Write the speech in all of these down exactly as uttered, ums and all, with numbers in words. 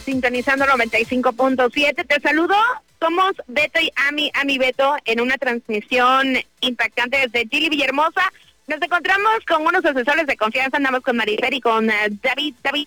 sintonizando noventa y cinco punto siete. Te saludo. Somos Beto y Ami, Ami Beto, en una transmisión impactante desde Gili Villahermosa. Nos encontramos con unos asesores de confianza, andamos con Marifer y con uh, David, David.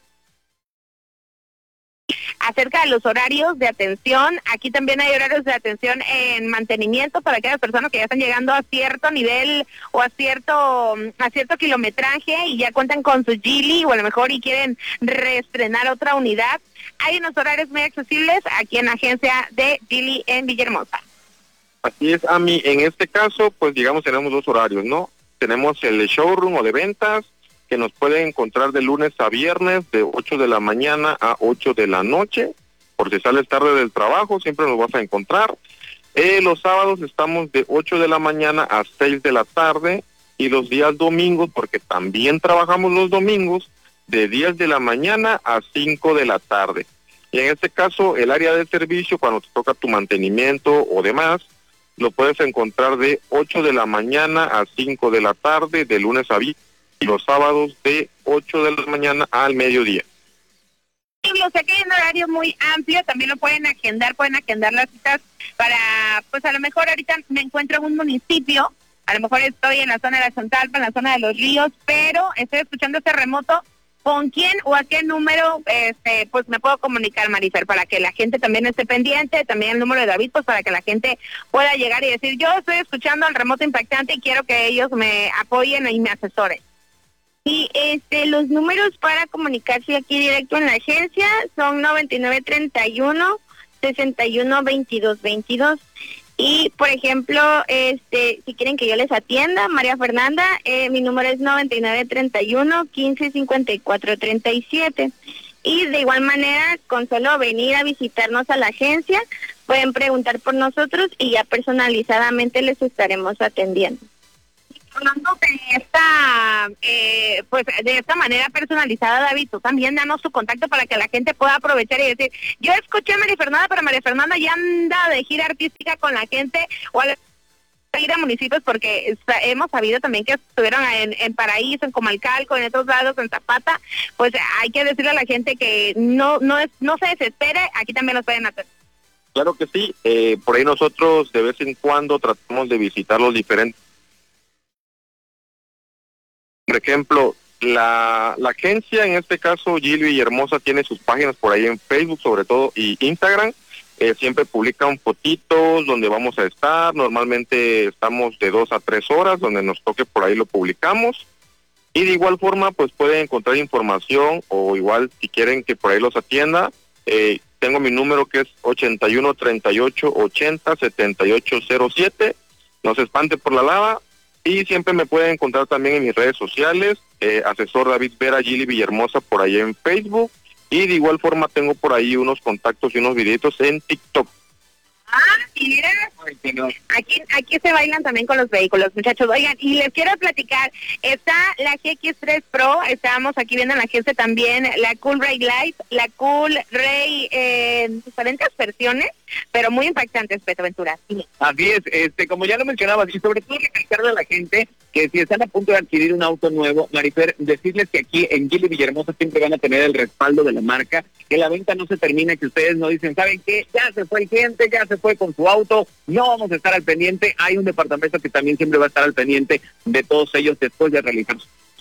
Acerca de los horarios de atención, aquí también hay horarios de atención en mantenimiento para aquellas personas que ya están llegando a cierto nivel o a cierto a cierto kilometraje y ya cuentan con su Gili o a lo mejor y quieren reestrenar otra unidad. Hay unos horarios muy accesibles aquí en la agencia de Gili en Villahermosa. Así es, Ami. En este caso, pues digamos, tenemos dos horarios, ¿no? Tenemos el showroom o de ventas, que nos pueden encontrar de lunes a viernes, de ocho de la mañana a ocho de la noche. Por si sales tarde del trabajo, siempre nos vas a encontrar. Eh, los sábados estamos de ocho de la mañana a seis de la tarde, y los días domingos, porque también trabajamos los domingos, de diez de la mañana a cinco de la tarde. Y en este caso, el área de servicio, cuando te toca tu mantenimiento o demás, lo puedes encontrar de ocho de la mañana a cinco de la tarde, de lunes a viernes, y los sábados de ocho de la mañana al mediodía. Sí, o sea que hay un horario muy amplio, también lo pueden agendar, pueden agendar las citas para, pues a lo mejor ahorita me encuentro en un municipio, a lo mejor estoy en la zona de la Chontalpa, en la zona de Los Ríos, pero estoy escuchando este remoto. ¿Con quién o a qué número este pues me puedo comunicar, Marifer, para que la gente también esté pendiente? También el número de David, pues para que la gente pueda llegar y decir, yo estoy escuchando el remoto impactante y quiero que ellos me apoyen y me asesoren. Sí, este, los números para comunicarse aquí directo en la agencia son noventa y nueve treinta y uno, sesenta y uno, veintidós veintidós. Y, por ejemplo, este, si quieren que yo les atienda, María Fernanda, eh, mi número es noventa y nueve treinta y uno, quince cincuenta y cuatro treinta y siete. Y de igual manera, con solo venir a visitarnos a la agencia, pueden preguntar por nosotros y ya personalizadamente les estaremos atendiendo. Hablando de esta, eh, pues de esta manera personalizada, David, tú también danos tu contacto para que la gente pueda aprovechar y decir, yo escuché a María Fernanda, pero María Fernanda ya anda de gira artística con la gente o a ir a municipios, porque hemos sabido también que estuvieron en, en Paraíso, en Comalcalco, en otros lados, en Zapata. Pues hay que decirle a la gente que no no es no se desespere, aquí también los pueden hacer. Claro que sí, eh, por ahí nosotros de vez en cuando tratamos de visitar los diferentes. Por ejemplo, la, la agencia, en este caso, Gili Villahermosa, tiene sus páginas por ahí en Facebook, sobre todo, y Instagram. Eh, siempre publican fotitos donde vamos a estar. Normalmente estamos de dos a tres horas, donde nos toque por ahí lo publicamos. Y de igual forma, pues pueden encontrar información, o igual, si quieren que por ahí los atienda, eh, tengo mi número que es ochenta y uno, treinta y ocho, ochenta, setenta y ocho cero siete. No se espante por la lava. Y siempre me pueden encontrar también en mis redes sociales, eh, asesor David Vera, Gili Villahermosa, por ahí en Facebook. Y de igual forma tengo por ahí unos contactos y unos videitos en TikTok. Ah, mira, aquí, aquí se bailan también con los vehículos, muchachos. Oigan, y les quiero platicar, está la G X tres Pro, estábamos aquí viendo en la agencia también, la Cool Ray Light, la Cool Ray, eh, diferentes versiones, pero muy impactantes, Beto Ventura. Sí. Así es, este, como ya lo mencionabas, y sobre todo recalcarle a la gente que si están a punto de adquirir un auto nuevo, Marifer, decirles que aquí en Gili Villahermosa siempre van a tener el respaldo de la marca, que la venta no se termina, que ustedes no dicen, ¿saben qué? Ya se fue el cliente, ya se fue con su auto, no vamos a estar al pendiente. Hay un departamento que también siempre va a estar al pendiente de todos ellos después de realizar.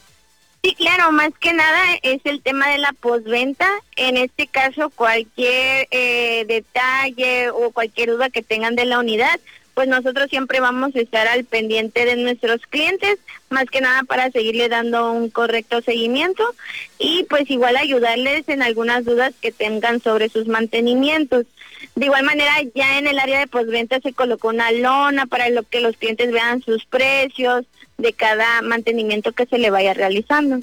Sí, claro, más que nada es el tema de la postventa. En este caso, cualquier eh, detalle o cualquier duda que tengan de la unidad, pues nosotros siempre vamos a estar al pendiente de nuestros clientes, más que nada para seguirle dando un correcto seguimiento y pues igual ayudarles en algunas dudas que tengan sobre sus mantenimientos. De igual manera, ya en el área de postventa se colocó una lona para lo que los clientes vean sus precios de cada mantenimiento que se le vaya realizando.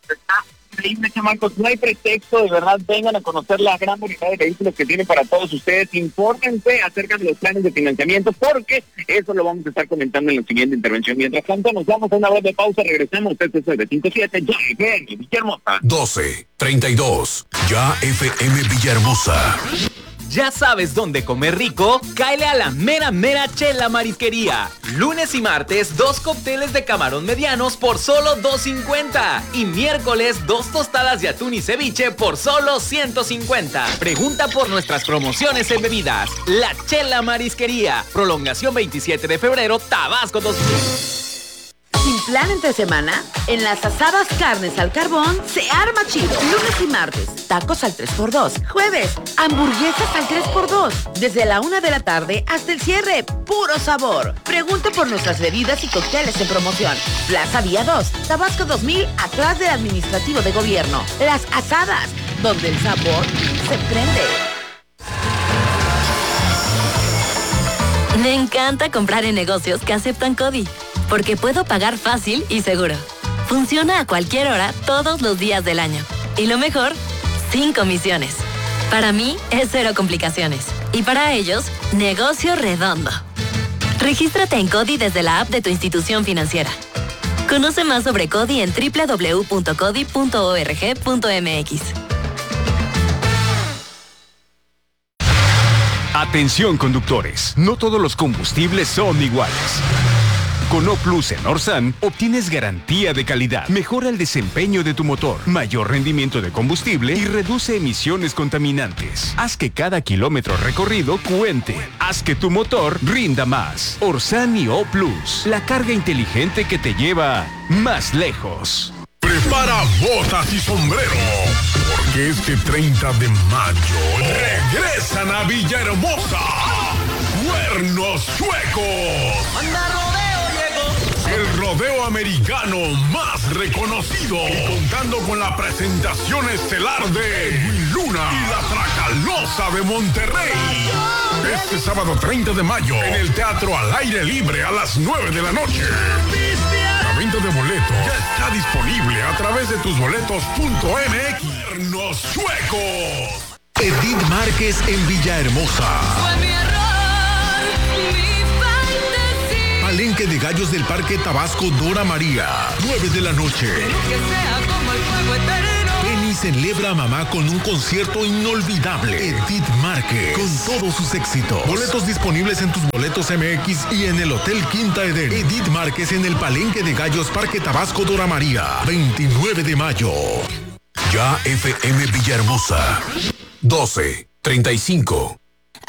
Increíble, chamacos, no hay pretexto, de verdad, vengan a conocer la gran variedad de vehículos que tienen para todos ustedes. Infórmense acerca de los planes de financiamiento, porque eso lo vamos a estar comentando en la siguiente intervención. Mientras tanto, nos vamos a una breve pausa, regresamos. Este es el de cinco siete, ya F M Villahermosa. doce treinta y dos, ya F M Villahermosa. ¿Ya sabes dónde comer rico? Cáele a la mera mera Chela Marisquería. Lunes y martes, dos cócteles de camarón medianos por solo dos cincuenta. Y miércoles, dos tostadas de atún y ceviche por solo ciento cincuenta. Pregunta por nuestras promociones en bebidas. La Chela Marisquería. Prolongación veintisiete de febrero, Tabasco dos mil. Sin plan entre semana, en las asadas carnes al carbón se arma chido. Lunes y martes, tacos al tres por dos. Jueves, hamburguesas al tres por dos. Desde la una de la tarde hasta el cierre, puro sabor. Pregunta por nuestras bebidas y cócteles en promoción. Plaza Vía dos, Tabasco dos mil, atrás del Administrativo de Gobierno. Las asadas, donde el sabor se prende. Me encanta comprar en negocios que aceptan CODI, porque puedo pagar fácil y seguro. Funciona a cualquier hora, todos los días del año. Y lo mejor, sin comisiones. Para mí, es cero complicaciones. Y para ellos, negocio redondo. Regístrate en CODI desde la app de tu institución financiera. Conoce más sobre CODI en doble u doble u doble u punto codi punto org punto m x. Atención conductores, no todos los combustibles son iguales. Con O Plus en Orsan obtienes garantía de calidad, mejora el desempeño de tu motor, mayor rendimiento de combustible y reduce emisiones contaminantes. Haz que cada kilómetro recorrido cuente. Haz que tu motor rinda más. Orsan y O Plus, la carga inteligente que te lleva más lejos. Prepara botas y sombrero, porque este treinta de mayo regresan a Villahermosa Cuernos Chuecos. ¡Anda, rodeo, llegó! El rodeo americano más reconocido, y contando con la presentación estelar de Edwin Luna y la Tracalosa de Monterrey. Este sábado treinta de mayo en el Teatro al Aire Libre a las nueve de la noche. La venta de boletos ya está disponible a través de tus boletos punto m x. Cuernos Chuecos. Edith Márquez en Villahermosa. Fue mi error, mi fantasía. Palenque de Gallos del Parque Tabasco Dora María, nueve de la noche. Que sea como el fuego eterno. Penny celebra a mamá con un concierto inolvidable. Edith Márquez, con todos sus éxitos. Boletos disponibles en tus boletos M X y en el Hotel Quinta Eden. Edith Márquez en el Palenque de Gallos Parque Tabasco Dora María, veintinueve de mayo. Ya F M Villahermosa, doce treinta y cinco.